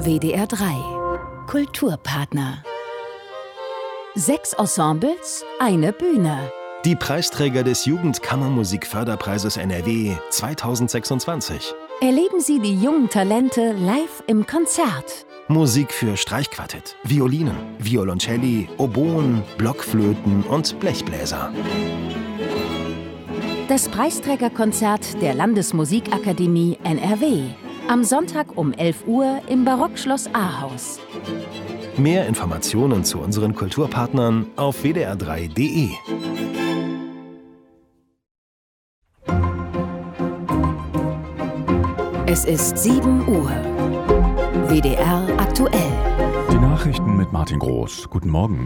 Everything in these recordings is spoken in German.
WDR 3 Kulturpartner. 6 Ensembles, eine Bühne. Die Preisträger des Jugendkammermusikförderpreises NRW 2026. Erleben Sie die jungen Talente live im Konzert. Musik für Streichquartett, Violinen, Violoncelli, Oboen, Blockflöten und Blechbläser. Das Preisträgerkonzert der Landesmusikakademie NRW. Am Sonntag um 11 Uhr im Barockschloss Ahaus. Mehr Informationen zu unseren Kulturpartnern auf wdr3.de. Es ist 7 Uhr. WDR aktuell. Die Nachrichten mit Martin Groß. Guten Morgen.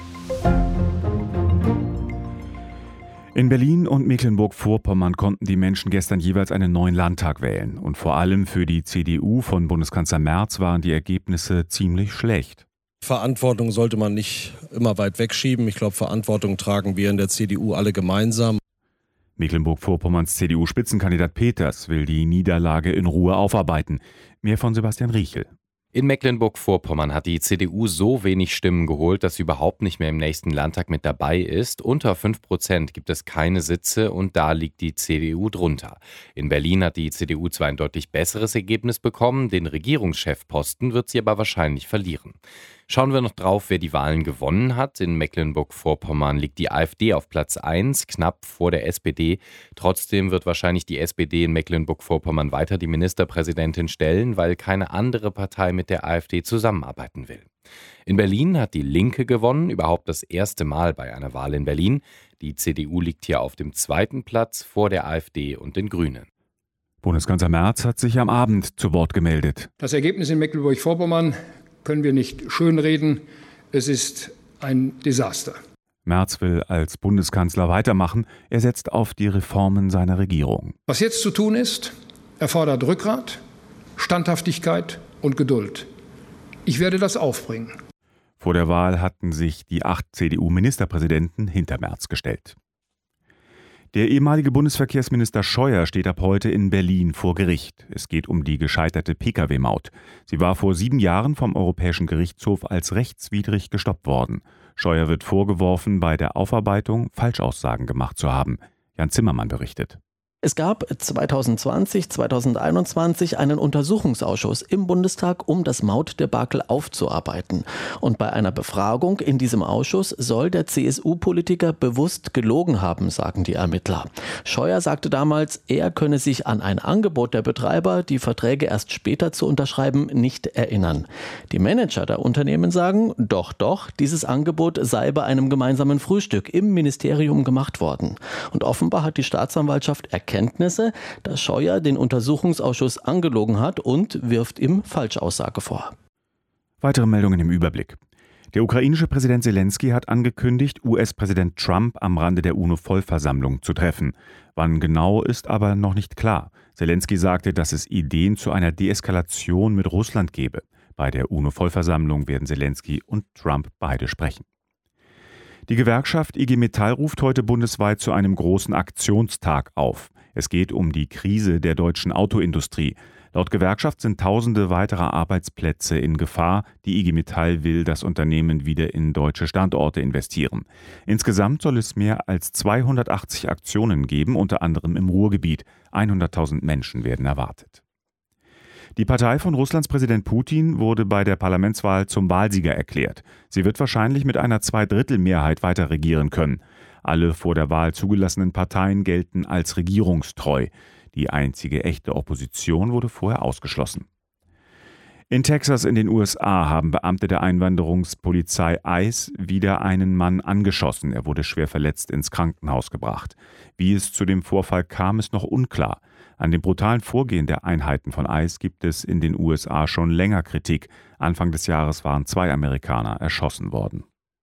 In Berlin und Mecklenburg-Vorpommern konnten die Menschen gestern jeweils einen neuen Landtag wählen. Und vor allem für die CDU von Bundeskanzler Merz waren die Ergebnisse ziemlich schlecht. Verantwortung sollte man nicht immer weit wegschieben. Ich glaube, Verantwortung tragen wir in der CDU alle gemeinsam. Mecklenburg-Vorpommerns CDU-Spitzenkandidat Peters will die Niederlage in Ruhe aufarbeiten. Mehr von Sebastian Riechel. In Mecklenburg-Vorpommern hat die CDU so wenig Stimmen geholt, dass sie überhaupt nicht mehr im nächsten Landtag mit dabei ist. Unter 5% gibt es keine Sitze und da liegt die CDU drunter. In Berlin hat die CDU zwar ein deutlich besseres Ergebnis bekommen, den Regierungschefposten wird sie aber wahrscheinlich verlieren. Schauen wir noch drauf, wer die Wahlen gewonnen hat. In Mecklenburg-Vorpommern liegt die AfD auf Platz 1, knapp vor der SPD. Trotzdem wird wahrscheinlich die SPD in Mecklenburg-Vorpommern weiter die Ministerpräsidentin stellen, weil keine andere Partei mit der AfD zusammenarbeiten will. In Berlin hat die Linke gewonnen, überhaupt das erste Mal bei einer Wahl in Berlin. Die CDU liegt hier auf dem 2. Platz vor der AfD und den Grünen. Bundeskanzler Merz hat sich am Abend zu Wort gemeldet. Das Ergebnis in Mecklenburg-Vorpommern können wir nicht schönreden. Es ist ein Desaster. Merz will als Bundeskanzler weitermachen. Er setzt auf die Reformen seiner Regierung. Was jetzt zu tun ist, erfordert Rückgrat, Standhaftigkeit und Geduld. Ich werde das aufbringen. Vor der Wahl hatten sich die 8 CDU-Ministerpräsidenten hinter Merz gestellt. Der ehemalige Bundesverkehrsminister Scheuer steht ab heute in Berlin vor Gericht. Es geht um die gescheiterte Pkw-Maut. Sie war vor 7 Jahren vom Europäischen Gerichtshof als rechtswidrig gestoppt worden. Scheuer wird vorgeworfen, bei der Aufarbeitung Falschaussagen gemacht zu haben. Jan Zimmermann berichtet. Es gab 2020, 2021 einen Untersuchungsausschuss im Bundestag, um das Mautdebakel aufzuarbeiten. Und bei einer Befragung in diesem Ausschuss soll der CSU-Politiker bewusst gelogen haben, sagen die Ermittler. Scheuer sagte damals, er könne sich an ein Angebot der Betreiber, die Verträge erst später zu unterschreiben, nicht erinnern. Die Manager der Unternehmen sagen, doch, dieses Angebot sei bei einem gemeinsamen Frühstück im Ministerium gemacht worden. Und offenbar hat die Staatsanwaltschaft Erkenntnisse, dass Scheuer den Untersuchungsausschuss angelogen hat und wirft ihm Falschaussage vor. Weitere Meldungen im Überblick. Der ukrainische Präsident Zelensky hat angekündigt, US-Präsident Trump am Rande der UNO-Vollversammlung zu treffen. Wann genau, ist aber noch nicht klar. Zelensky sagte, dass es Ideen zu einer Deeskalation mit Russland gebe. Bei der UNO-Vollversammlung werden Zelensky und Trump beide sprechen. Die Gewerkschaft IG Metall ruft heute bundesweit zu einem großen Aktionstag auf. Es geht um die Krise der deutschen Autoindustrie. Laut Gewerkschaft sind Tausende weiterer Arbeitsplätze in Gefahr. Die IG Metall will das Unternehmen wieder in deutsche Standorte investieren. Insgesamt soll es mehr als 280 Aktionen geben, unter anderem im Ruhrgebiet. 100.000 Menschen werden erwartet. Die Partei von Russlands Präsident Putin wurde bei der Parlamentswahl zum Wahlsieger erklärt. Sie wird wahrscheinlich mit einer Zweidrittelmehrheit weiter regieren können. Alle vor der Wahl zugelassenen Parteien gelten als regierungstreu. Die einzige echte Opposition wurde vorher ausgeschlossen. In Texas in den USA haben Beamte der Einwanderungspolizei ICE wieder einen Mann angeschossen. Er wurde schwer verletzt ins Krankenhaus gebracht. Wie es zu dem Vorfall kam, ist noch unklar. An dem brutalen Vorgehen der Einheiten von ICE gibt es in den USA schon länger Kritik. Anfang des Jahres waren 2 Amerikaner erschossen worden.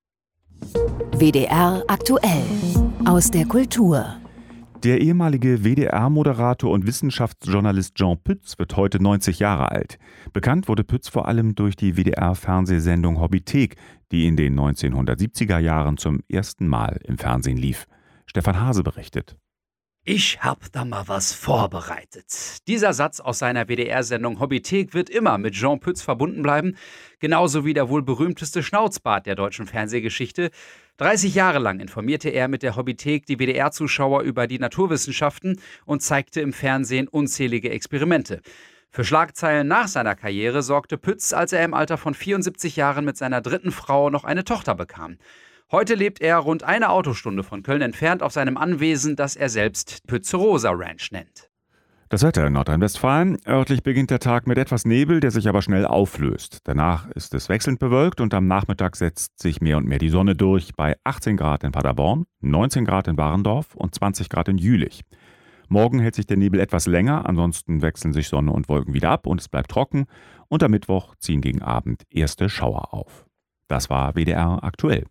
WDR aktuell. Aus der Kultur. Der ehemalige WDR-Moderator und Wissenschaftsjournalist Jean Pütz wird heute 90 Jahre alt. Bekannt wurde Pütz vor allem durch die WDR-Fernsehsendung Hobbythek, die in den 1970er Jahren zum ersten Mal im Fernsehen lief. Stefan Hase berichtet. Ich hab da mal was vorbereitet. Dieser Satz aus seiner WDR-Sendung Hobbythek wird immer mit Jean Pütz verbunden bleiben, genauso wie der wohl berühmteste Schnauzbart der deutschen Fernsehgeschichte. 30 Jahre lang informierte er mit der Hobbythek die WDR-Zuschauer über die Naturwissenschaften und zeigte im Fernsehen unzählige Experimente. Für Schlagzeilen nach seiner Karriere sorgte Pütz, als er im Alter von 74 Jahren mit seiner dritten Frau noch eine Tochter bekam. Heute lebt er rund eine Autostunde von Köln entfernt auf seinem Anwesen, das er selbst Pützerosa Ranch nennt. Das Wetter in Nordrhein-Westfalen. Örtlich beginnt der Tag mit etwas Nebel, der sich aber schnell auflöst. Danach ist es wechselnd bewölkt und am Nachmittag setzt sich mehr und mehr die Sonne durch bei 18 Grad in Paderborn, 19 Grad in Warendorf und 20 Grad in Jülich. Morgen hält sich der Nebel etwas länger, ansonsten wechseln sich Sonne und Wolken wieder ab und es bleibt trocken. Und am Mittwoch ziehen gegen Abend erste Schauer auf. Das war WDR aktuell.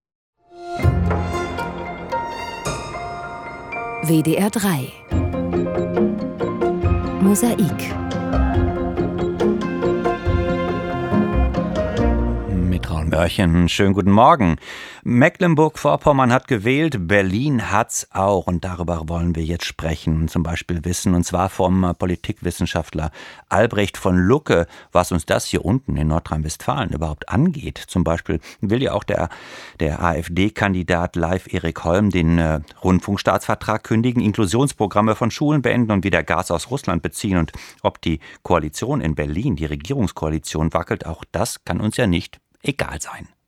WDR 3 Mosaik mit Raul Mörchen. Schönen guten Morgen. Mecklenburg-Vorpommern hat gewählt, Berlin hat's auch. Und darüber wollen wir jetzt sprechen, zum Beispiel wissen, und zwar vom Politikwissenschaftler Albrecht von Lucke, was uns das hier unten in Nordrhein-Westfalen überhaupt angeht. Zum Beispiel will ja auch der AfD-Kandidat Leif Erik Holm den Rundfunkstaatsvertrag kündigen, Inklusionsprogramme von Schulen beenden und wieder Gas aus Russland beziehen. Und ob die Koalition in Berlin, die Regierungskoalition wackelt, auch das kann uns ja nicht egal sein.